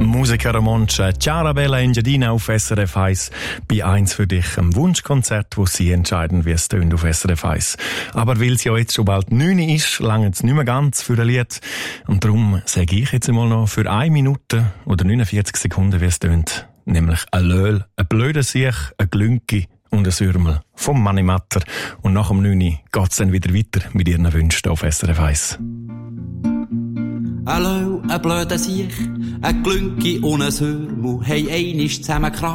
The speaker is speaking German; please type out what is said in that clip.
Musica Romancia Ciarabella Engiadina auf SRF 1 bei 1 für dich, einem Wunschkonzert, wo sie entscheiden, wie es tönt auf SRF 1. Aber weil es ja jetzt schon bald 9 ist, lange es nicht mehr ganz für ein Lied. Und darum sage ich jetzt einmal noch für 1 Minute oder 49 Sekunden, wie es tönt. Nämlich ein Löhl, ein blöder Siech, ein Glünki und ein Sürmel vom Manni Matter. Und nach dem 9 geht's dann wieder weiter mit ihren Wünschen auf SRF 1. Ein Löhl, ein blöder Siech, ein Glünki und ein Sürmel haben einmal zusammen